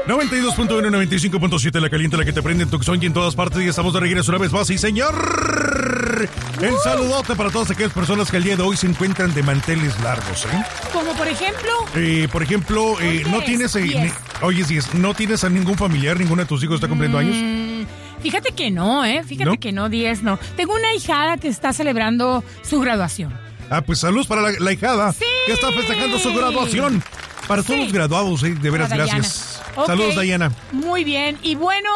92.1, 95.7, la caliente, la que te prende en Tucson y en todas partes. Y estamos de regreso una vez más. Y señor, el saludote para todas aquellas personas que el día de hoy se encuentran de manteles largos, ¿eh? Como por ejemplo. No tienes, ¿no tienes a ningún familiar, ninguno de tus hijos está cumpliendo años? Fíjate que no, Fíjate ¿No? que no, 10 no. Tengo una hijada que está celebrando su graduación. Ah, pues saludos para la hijada ¡Sí! que está festejando su graduación. Para todos los graduados, de veras, Para gracias. Okay. Saludos, Diana. Muy bien. Y bueno,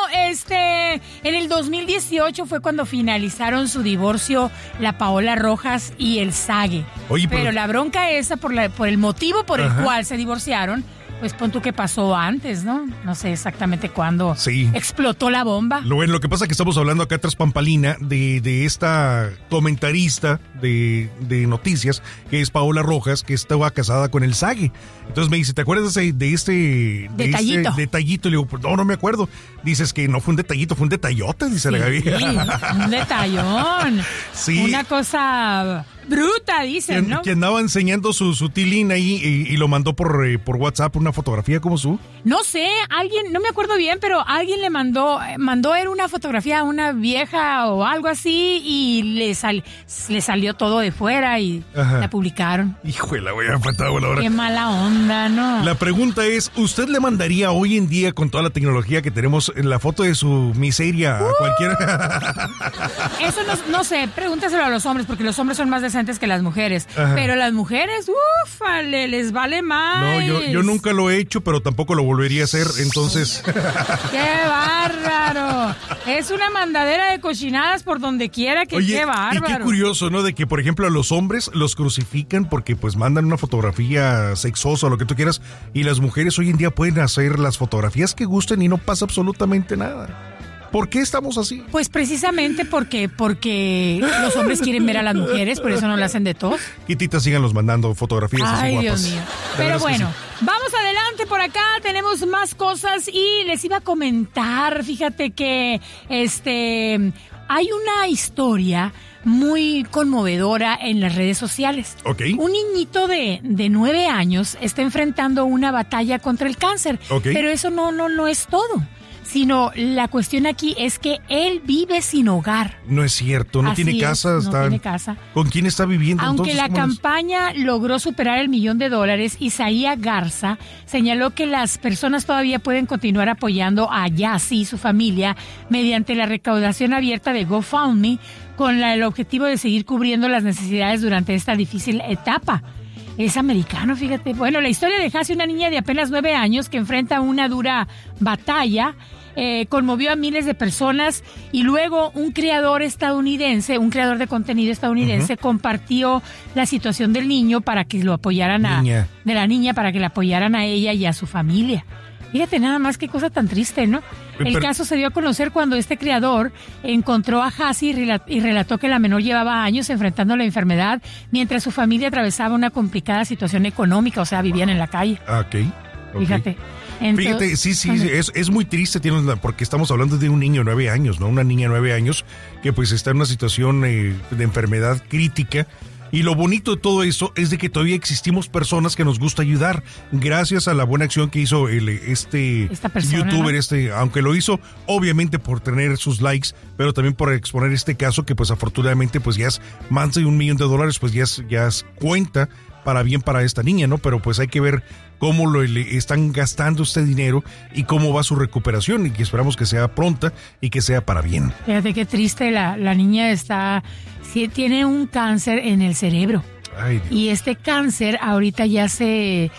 en el 2018 fue cuando finalizaron su divorcio la Paola Rojas y el Sage. Oye, pero la bronca esa, por el motivo por el cual se divorciaron, pues pon tú que pasó antes, ¿no? No sé exactamente cuándo explotó la bomba. Lo que pasa es que estamos hablando acá tras Pampalina de esta comentarista de noticias, que es Paola Rojas, que estaba casada con el Sage. Entonces me dice, ¿te acuerdas de este detallito? Le digo, pues no me acuerdo. Dices que no fue un detallito, fue un detallote, dice la Gaby. Un detallón. Sí. Una cosa bruta, dicen, ¿no? Que andaba enseñando su tilín ahí y lo mandó por WhatsApp, una fotografía como su. No sé, alguien, no me acuerdo bien, pero alguien le mandó era una fotografía a una vieja o algo así y le salió todo de fuera y la publicaron. Híjole, voy a faltar la hora. Qué mala onda, ¿no? La pregunta es, ¿usted le mandaría hoy en día con toda la tecnología que tenemos la foto de su miseria a cualquiera? Eso no sé, pregúntaselo a los hombres, porque los hombres son más decentes que las mujeres. Pero las mujeres, ufale, les vale más. No, yo nunca lo he hecho, pero tampoco lo volvería a hacer, entonces. ¡Qué bárbaro! Es una mandadera de cochinadas por donde quiera que. Oye, ¡qué bárbaro! Y qué curioso, ¿no? De que, por ejemplo, a los hombres los crucifican porque pues mandan una fotografía sexosa o lo que tú quieras, y las mujeres hoy en día pueden hacer las fotografías que gusten y no pasa absolutamente nada. ¿Por qué estamos así? Pues precisamente porque los hombres quieren ver a las mujeres, por eso no le hacen de tos. Quitita, síganlos mandando fotografías así guapas. Dios mío. Pero bueno, vamos adelante por acá, tenemos más cosas y les iba a comentar, fíjate que hay una historia muy conmovedora en las redes sociales. Okay. Un niñito de 9 años está enfrentando una batalla contra el cáncer. Okay. Pero eso no es todo. Sino la cuestión aquí es que él vive sin hogar. No es cierto, no tiene casa. No tiene casa. ¿Con quién está viviendo? Aunque entonces, la campaña logró superar el $1,000,000, Isaía Garza señaló que las personas todavía pueden continuar apoyando a Yassi y su familia mediante la recaudación abierta de GoFundMe con el objetivo de seguir cubriendo las necesidades durante esta difícil etapa. Es americano, fíjate. Bueno, la historia de Jassi, una niña de apenas 9 años que enfrenta una dura batalla, conmovió a miles de personas y luego un creador de contenido estadounidense, compartió la situación del niño para que lo apoyaran de la niña para que la apoyaran a ella y a su familia. Fíjate nada más qué cosa tan triste, ¿no? El caso se dio a conocer cuando este creador encontró a Jassi y relató que la menor llevaba años enfrentando la enfermedad mientras su familia atravesaba una complicada situación económica, o sea, vivían en la calle. Okay. Fíjate. Entonces, fíjate, sí, es muy triste, porque estamos hablando de un niño de 9 años, ¿no? Una niña de 9 años que pues está en una situación de enfermedad crítica. Y lo bonito de todo eso es de que todavía existimos personas que nos gusta ayudar, gracias a la buena acción que hizo esta persona, youtuber, ¿no? Aunque lo hizo obviamente por tener sus likes, pero también por exponer este caso que pues afortunadamente pues ya es más de $1,000,000, pues ya es cuenta para bien para esta niña, ¿no? Pero pues hay que ver cómo le están gastando este dinero y cómo va su recuperación, y que esperamos que sea pronta y que sea para bien. Fíjate qué triste, la niña tiene un cáncer en el cerebro. Ay, Dios. Y este cáncer ahorita ya se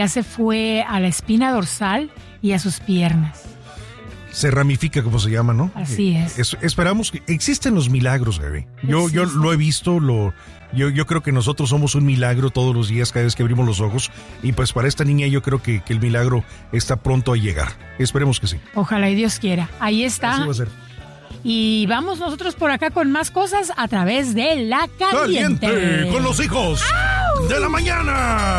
fue a la espina dorsal y a sus piernas. Se ramifica, como se llama, ¿no? Así es. Esperamos que existen los milagros, Gaby. Yo lo he visto, yo creo que nosotros somos un milagro todos los días, cada vez que abrimos los ojos. Y pues para esta niña yo creo que el milagro está pronto a llegar. Esperemos que sí. Ojalá y Dios quiera. Ahí está. Así va a ser. Y vamos nosotros por acá con más cosas a través de La Caliente. Con los hijos de la mañana.